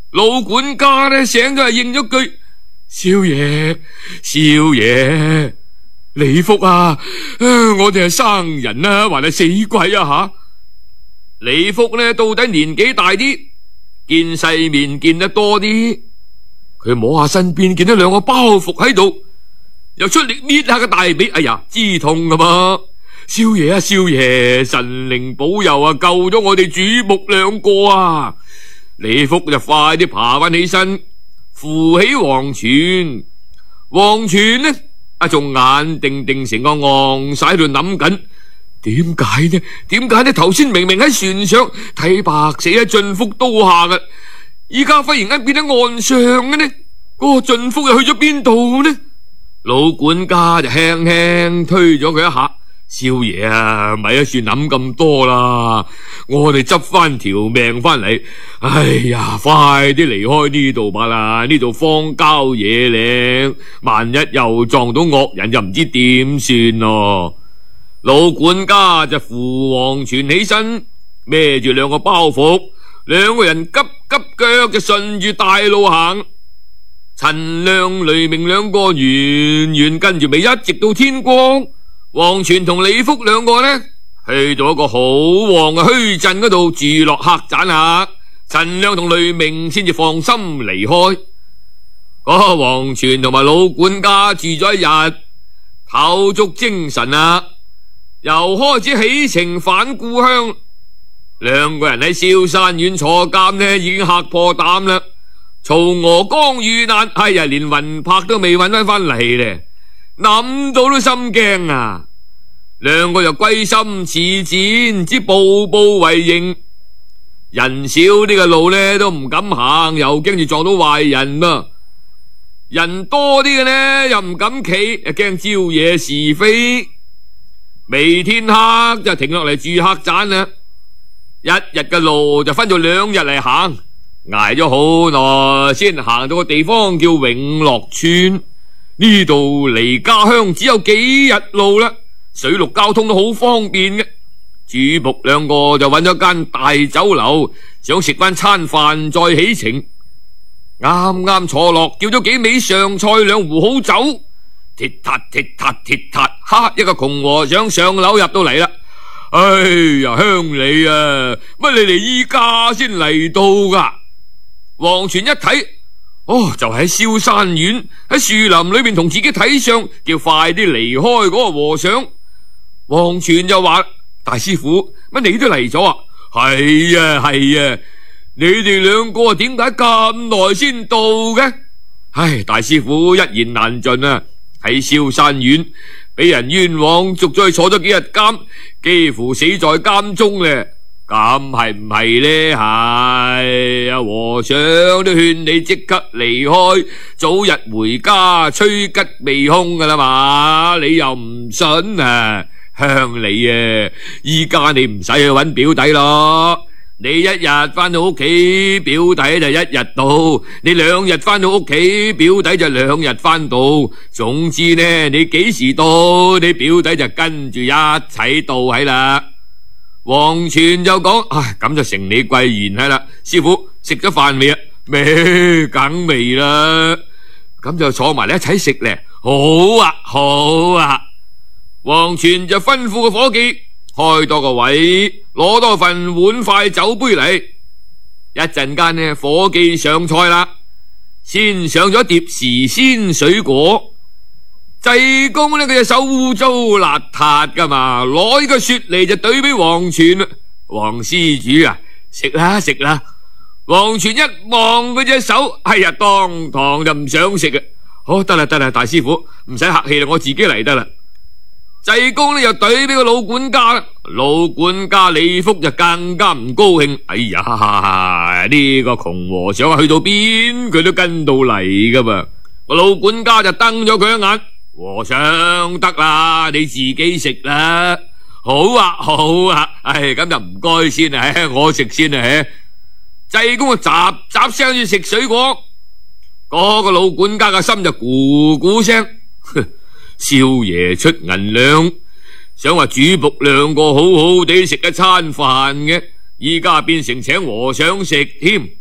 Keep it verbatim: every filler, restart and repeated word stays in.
老管家呢醒咗係應咗句：少爺，少爺，李福啊，啊我哋係生人啊，還係死鬼啊吓？李福呢到底年紀大啲，見世面見得多啲，佢摸下身邊見到兩個包袱喺度，又出力搣下個大髀，哎呀，知痛噶嘛！少爺啊，少爺，神靈保佑啊，救咗我哋主僕兩個啊！李福就快啲爬翻起身，扶起黃泉。黃泉呢，啊仲眼定定成個昂晒喺度諗緊，點解呢？點解呢？頭先明明喺船上睇白死喺晉福刀下嘅，依家忽然間變喺岸上嘅呢？嗰、那個晉福又去咗邊度呢？老管家就輕輕推咗佢一下。少爺啊，咪一算諗咁多啦，我哋執翻條命翻嚟。哎呀，快啲離開呢度吧啦，呢度荒郊野嶺，萬一又撞到惡人，就唔知點算咯。老管家就扶黃泉起身，孭住兩個包袱，兩個人急急腳就順住大路行。陳亮、雷鳴兩個遠遠跟住尾，一直到天光。黃泉同李福兩個呢，去到一個好旺嘅墟鎮嗰度住落客棧下，陳亮同雷鳴先至放心離開。嗰個黃泉同埋老管家住咗一日，透足精神啊，又開始起程返故鄉。兩個人喺蕭山縣坐監呢，已經嚇破膽啦。曹娥剛遇難，哎呀，連魂魄都未揾翻翻嚟咧。諗到都心驚啊！兩個又歸心似箭，只步步為營。人少啲嘅路呢都唔敢行，又驚住撞到壞人啊！人多啲嘅呢又唔敢企，又驚招惹是非。未天黑就停落嚟住客棧啦。一日嘅路就分咗兩日嚟行，挨咗好耐先行到個地方叫永樂村。呢度離家鄉只有幾日路啦，水陸交通都好方便嘅。主僕兩個就揾咗間大酒樓，想食翻餐飯再起程。啱啱坐落，叫咗幾味上菜兩壺好酒，鐵撻鐵撻鐵撻，哈！一個窮和尚上樓入到嚟啦。哎呀，鄉里啊，乜你哋依家先嚟到噶？黃泉一睇。哦，就喺蕭山縣喺樹林裏邊同自己睇相，叫快啲離開嗰個和尚。黃泉就話：大師傅，乜你都嚟咗啊？係啊係啊，你哋兩個點解咁耐先到嘅？唉，大師傅一言難盡啊！喺蕭山縣俾人冤枉，捉咗去坐咗幾日監，幾乎死在監中咧。咁係唔係呢？係阿和尚都勸你即刻離開，早日回家，趨吉避凶噶啦嘛，你又唔信啊？鄉里啊，依家你唔使去揾表弟咯，你一日翻到屋企，表弟就一日到；你兩日翻到屋企，表弟就兩日翻到。總之呢，你幾時到，你表弟就跟住一齊到喺啦。黃泉就講：唉，咁就承你貴言係啦。師傅食咗飯未啊？未，梗未啦。咁就坐埋嚟一齊食咧。好啊，好啊。黃泉就吩咐個伙計開多個位，攞多份碗筷酒杯嚟。一陣間呢，伙計上菜啦，先上咗碟時鮮水果。濟公呢，佢隻手污糟邋遢噶嘛，攞呢個雪梨就懟俾黃泉啦。黃施主啊，食啦食啦。黃泉一望佢隻手，哎呀，當堂就唔想食啊。好，得啦得啦，大師傅唔使客氣啦，我自己嚟得啦。濟公呢又懟俾個老管家啦，老管家李福就更加唔高興。哎呀，呢個窮和尚去到邊佢都跟到嚟噶嘛。個老管家就瞪咗佢一眼。和尚得啦，你自己食啦。好啊好啊，唉，咁就唔該先啊，我食先啊。濟公啊，雜雜聲住食水果，嗰個老管家嘅心就咕咕聲。少爺出銀兩，想話主僕兩個好好地食一餐飯嘅，依家變成請和尚食添。